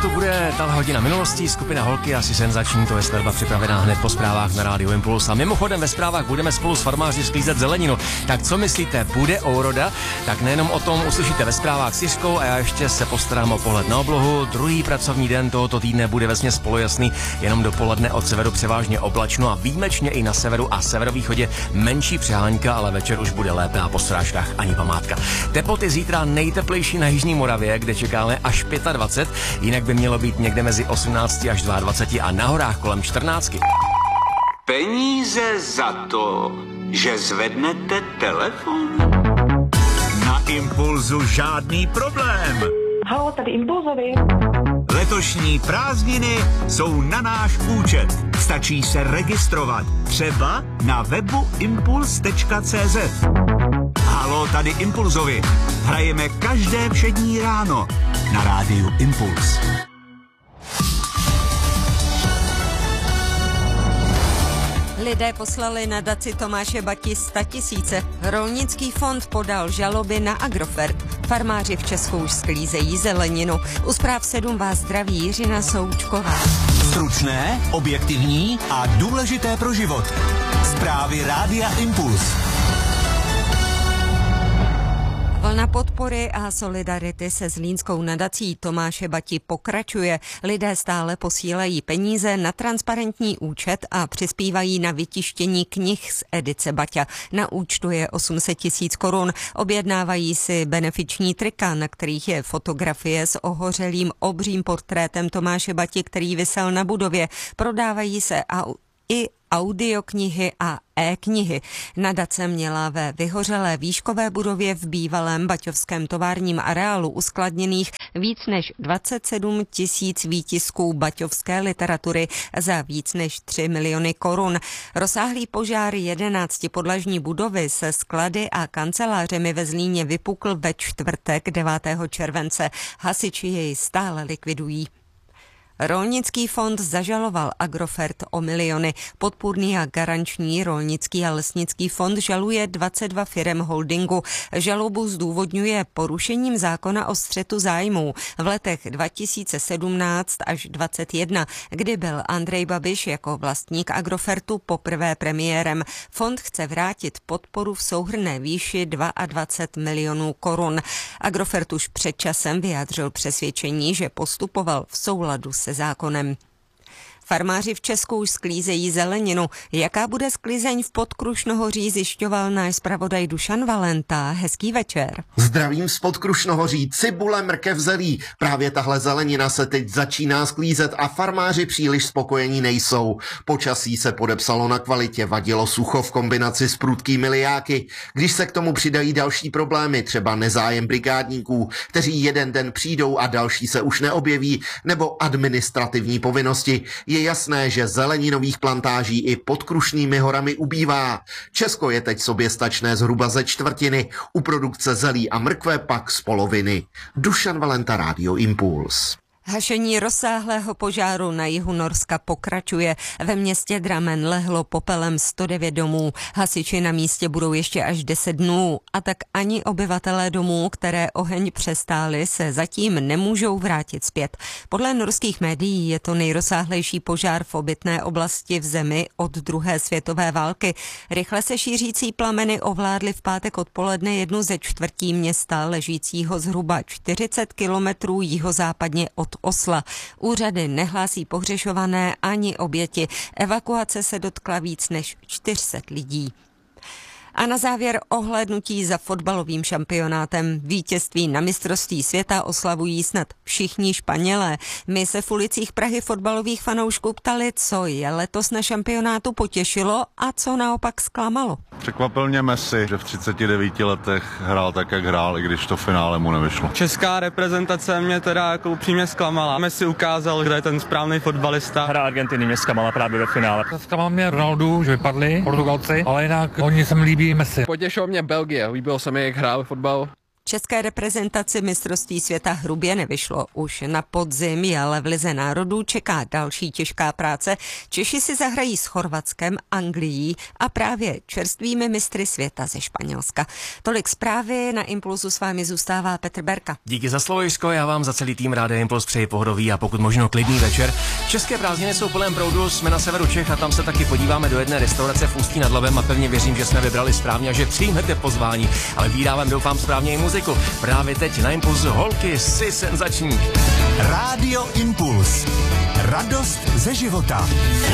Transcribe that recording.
tu bude ta hodina minulostí, skupina Holky, asi senzační, to je skladba připravená hned po zprávách na Rádiu Impuls. A mimochodem ve zprávách budeme spolu s farmáři sklízet zeleninu. Tak co myslíte, bude úroda? Tak nejenom o tom uslyšíte ve zprávách s Jiřkou a já ještě se postarám o pohled na oblohu. Druhý pracovní den tohoto týdne bude vesměs polojasný, jenom dopoledne od severu převážně oblačno a výjimečně i na severu a severovýchodě menší přehánka, ale večer už bude lépe a po srážkách ani památka. Teploty zítra nejteplejší na jižní Moravě, kde čekáme až 25, jinak by mělo být někde mezi 18 až 22 a na horách kolem 14. Peníze za to, že zvednete telefon? Na Impulzu žádný problém. Halo, tady Impulzovi. Letošní prázdniny jsou na náš účet. Stačí se registrovat. Třeba na webu impuls.cz. Halo, tady Impulzovi. Hrajeme každé všední ráno na rádiu Impuls. Lidé poslali nadaci Tomáše Bati 100 000. Rolnický fond podal žaloby na Agrofert. Farmáři v Česku už sklízejí zeleninu. U zpráv 7 vás zdraví Jiřina Součková. Stručné, objektivní a důležité pro život. Zprávy Rádia Impuls. Vlna podpory a solidarity se zlínskou nadací Tomáše Bati pokračuje. Lidé stále posílají peníze na transparentní účet a přispívají na vytištění knih z edice Baťa. Na účtu je 800 000 korun. Objednávají si benefiční trika, na kterých je fotografie s ohořelým obřím portrétem Tomáše Bati, který visel na budově. Prodávají se i audioknihy a e-knihy. Nadace měla ve vyhořelé výškové budově v bývalém baťovském továrním areálu uskladněných víc než 27 000 výtisků baťovské literatury za víc než 3 miliony korun. Rozsáhlý požár 11 podlažní budovy se sklady a kancelářemi ve Zlíně vypukl ve čtvrtek 9. července. Hasiči jej stále likvidují. Rolnický fond zažaloval Agrofert o miliony. Podpůrný a garanční rolnický a lesnický fond žaluje 22 firem holdingu. Žalobu zdůvodňuje porušením zákona o střetu zájmů v letech 2017 až 2021, kdy byl Andrej Babiš jako vlastník Agrofertu poprvé premiérem. Fond chce vrátit podporu v souhrnné výši 22 milionů korun. Agrofert už před časem vyjádřil přesvědčení, že postupoval v souladu se zákonem. Farmáři v Česku už sklízejí zeleninu. Jaká bude sklizeň v Podkrušnohoří, zjišťoval náš zpravodaj Dušan Valenta. Hezký večer. Zdravím z Podkrušnohoří, cibule, mrkev, zelí. Právě tahle zelenina se teď začíná sklízet a farmáři příliš spokojení nejsou. Počasí se podepsalo na kvalitě, vadilo sucho v kombinaci s prudkými lijáky. Když se k tomu přidají další problémy, třeba nezájem brigádníků, kteří jeden den přijdou a další se už neobjeví, nebo administrativní povinnosti, je jasné, že zeleninových plantáží i pod Krušnými horami ubývá. Česko je teď soběstačné zhruba ze čtvrtiny, u produkce zelí a mrkve pak z poloviny. Dušan Valenta, Rádio Impuls. Hašení rozsáhlého požáru na jihu Norska pokračuje. Ve městě Drammen lehlo popelem 109 domů. Hasiči na místě budou ještě až 10 dnů a tak ani obyvatelé domů, které oheň přestály, se zatím nemůžou vrátit zpět. Podle norských médií je to nejrozsáhlejší požár v obytné oblasti v zemi od druhé světové války. Rychle se šířící plameny ovládly v pátek odpoledne jednu ze čtvrtí města ležícího zhruba 40 kilometrů jihozápadně od Osla. Úřady nehlásí pohřešované ani oběti. Evakuace se dotkla víc než 400 lidí. A na závěr ohlédnutí za fotbalovým šampionátem. Vítězství na mistrovství světa oslavují snad všichni Španělé. My se v ulicích Prahy fotbalových fanoušků ptali, co je letos na šampionátu potěšilo a co naopak zklamalo. Překvapil mě Messi, že v 39 letech hrál tak, jak hrál, i když to finále mu nevyšlo. Česká reprezentace mě teda jako upřímně zklamala. Messi ukázal, kde je ten správný fotbalista. Hra Argentiny mě zklamala právě ve finále. Zklamal mě Ronaldo, že vypadli Portugalci, ale jinak oni se mi líbí Messi. Potěšilo mě Belgie, líbilo se mi, jak hrál fotbal. České reprezentaci mistrovství světa hrubě nevyšlo už na podzim, ale v Lize národů čeká další těžká práce. Češi si zahrají s Chorvatskem, Anglií a právě čerstvými mistry světa ze Španělska. Tolik zprávy, na Impulsu s vámi zůstává Petr Berka. Díky za slovo, Jiřko, já vám za celý tým Rádia Impuls přeji pohodový a pokud možno klidný večer. České prázdniny jsou plném proudu, jsme na severu Čech a tam se taky podíváme do jedné restaurace v Ústí nad Labem a pevně věřím, že jsme vybrali správně a že přijmete pozvání. Ale vydávám, doufám, správně i muziku. Právě teď na Impulsu holky si senzační. Rádio Impuls. Radost ze života.